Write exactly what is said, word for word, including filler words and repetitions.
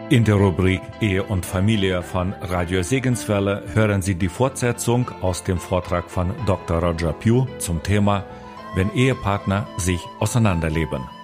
In der Rubrik Ehe und Familie von Radio Segenswelle hören Sie die Fortsetzung aus dem Vortrag von Doktor Roger Pugh zum Thema Wenn Ehepartner sich auseinanderleben.